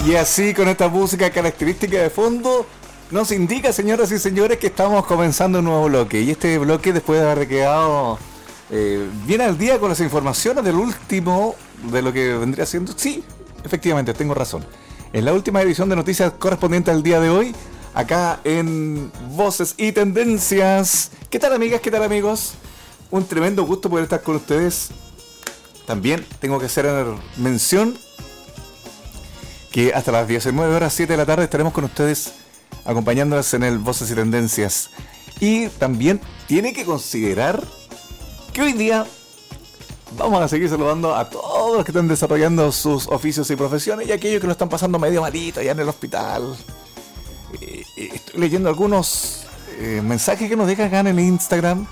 Y así, con esta música característica de fondo, nos indica, señoras y señores, que estamos comenzando un nuevo bloque. Y este bloque, después de haber quedado bien al día con las informaciones del último, de lo que vendría siendo... Sí, efectivamente, tengo razón. En la última edición de noticias correspondiente al día de hoy, acá en Voces y Tendencias. ¿Qué tal, amigas? ¿Qué tal, amigos? Un tremendo gusto poder estar con ustedes. También tengo que hacer mención que hasta las 19 horas 7 de la tarde estaremos con ustedes acompañándolas en el Voces y Tendencias. Y también tiene que considerar que hoy día vamos a seguir saludando a todos los que están desarrollando sus oficios y profesiones y aquellos que lo están pasando medio malito allá en el hospital. Estoy leyendo algunos mensajes que nos dejan acá en el Instagram.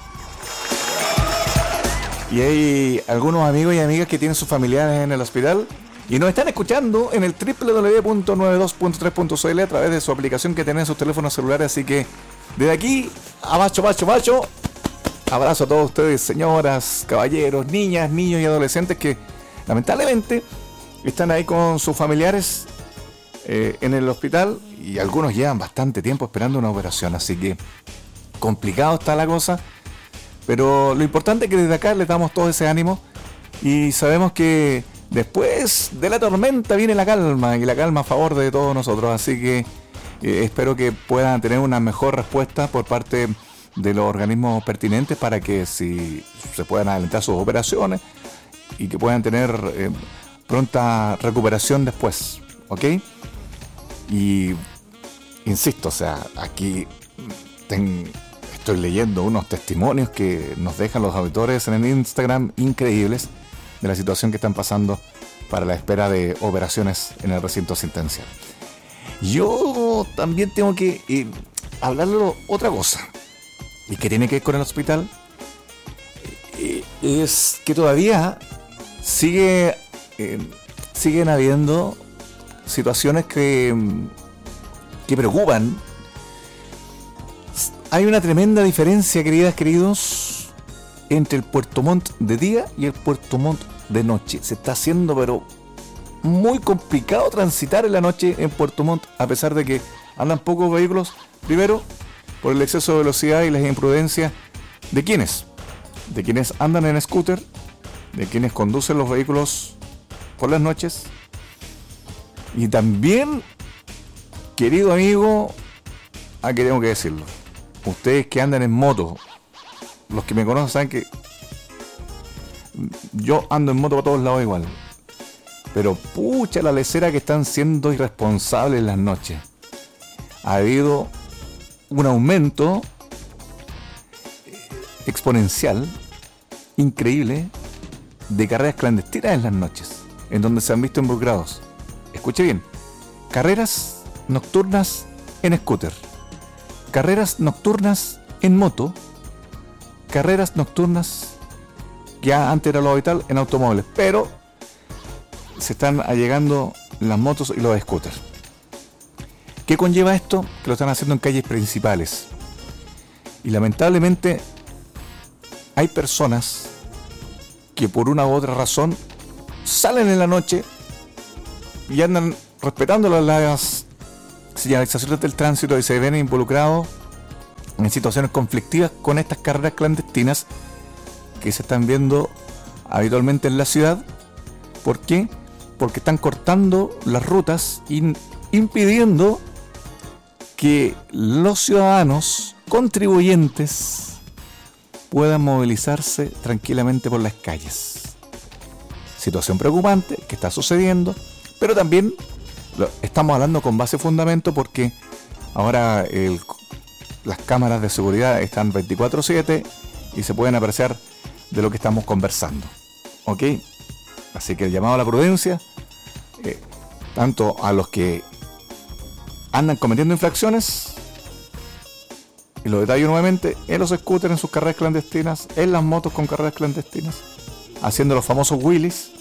Y hay algunos amigos y amigas que tienen sus familiares en el hospital y nos están escuchando en el www.92.3.cl a través de su aplicación que tienen en sus teléfonos celulares. Así que desde aquí, a macho, abrazo a todos ustedes, señoras, caballeros, niñas, niños y adolescentes que lamentablemente están ahí con sus familiares en el hospital y algunos llevan bastante tiempo esperando una operación. Así que complicado está la cosa, pero lo importante es que desde acá les damos todo ese ánimo y sabemos que después de la tormenta viene la calma, y la calma a favor de todos nosotros. Así que espero que puedan tener una mejor respuesta por parte de los organismos pertinentes para que si se puedan adelantar sus operaciones y que puedan tener pronta recuperación después, ¿ok? Y insisto, o sea, aquí estoy leyendo unos testimonios que nos dejan los auditores en el Instagram increíbles de la situación que están pasando para la espera de operaciones en el recinto asistencial. Yo también tengo que hablarle otra cosa, y que tiene que ver con el hospital, es que todavía siguen habiendo situaciones que preocupan. Hay una tremenda diferencia, queridas, queridos, entre el Puerto Montt de día y el Puerto Montt de noche. Se está haciendo, pero muy complicado transitar en la noche en Puerto Montt, a pesar de que andan pocos vehículos. Primero, por el exceso de velocidad y las imprudencias de quienes andan en scooter, de quienes conducen los vehículos por las noches. Y también, querido amigo, aquí tengo que decirlo, ustedes que andan en moto, los que me conocen saben que yo ando en moto por todos lados igual, pero pucha la lecera que están siendo irresponsables en las noches. Ha habido un aumento exponencial, increíble, de carreras clandestinas en las noches, en donde se han visto involucrados, escuche bien, carreras nocturnas en scooter, carreras nocturnas en moto, carreras nocturnas, ya antes era lo habitual, en automóviles, pero se están allegando las motos y los scooters. ¿Qué conlleva esto? Que lo están haciendo en calles principales. Y lamentablemente hay personas que por una u otra razón salen en la noche y andan respetando las señalizaciones del tránsito y se ven involucrados en situaciones conflictivas con estas carreras clandestinas que se están viendo habitualmente en la ciudad. ¿Por qué? Porque están cortando las rutas y impidiendo que los ciudadanos contribuyentes puedan movilizarse tranquilamente por las calles. Situación preocupante que está sucediendo, pero también estamos hablando con base fundamento porque ahora las cámaras de seguridad están 24/7 y se pueden apreciar de lo que estamos conversando, ¿ok? Así que el llamado a la prudencia, tanto a los que andan cometiendo infracciones, y lo detallo nuevamente, en los scooters, en sus carreras clandestinas, en las motos con carreras clandestinas, haciendo los famosos wheelies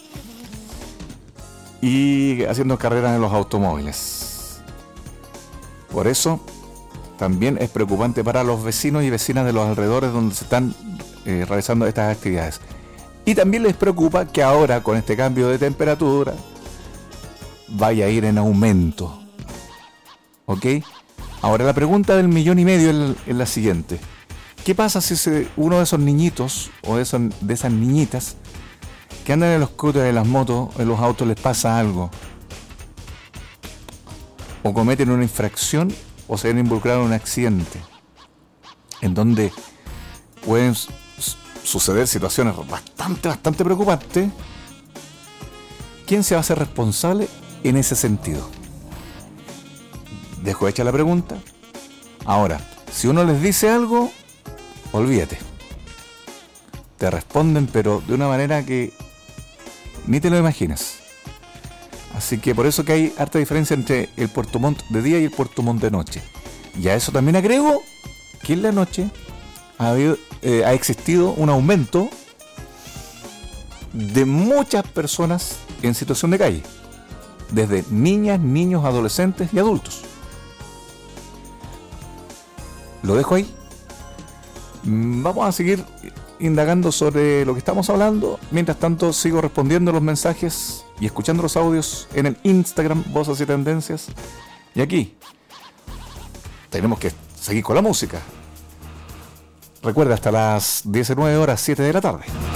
y haciendo carreras en los automóviles. Por eso también es preocupante para los vecinos y vecinas de los alrededores donde se están realizando estas actividades. Y también les preocupa que ahora, con este cambio de temperatura, vaya a ir en aumento. ¿Ok? Ahora la pregunta del 1,5 millones es la siguiente. ¿Qué pasa si uno de esos niñitos o de esas niñitas que andan en los scooters, en las motos, en los autos, les pasa algo? O cometen una infracción o se ven involucrados en un accidente en donde pueden suceder situaciones bastante preocupantes. ¿Quién se va a hacer responsable en ese sentido? Dejo hecha la pregunta. Ahora, si uno les dice algo, olvídate. Te responden, pero de una manera que ni te lo imaginas. Así que por eso que hay harta diferencia entre el Puerto Montt de día y el Puerto Montt de noche. Y a eso también agrego que en la noche ha existido un aumento de muchas personas en situación de calle, desde niñas, niños, adolescentes y adultos. Lo dejo ahí. Vamos a seguir indagando sobre lo que estamos hablando. Mientras tanto, sigo respondiendo los mensajes y escuchando los audios en el Instagram Voces y Tendencias. Y aquí tenemos que seguir con la música. Recuerda, hasta las 19 horas, 7 de la tarde.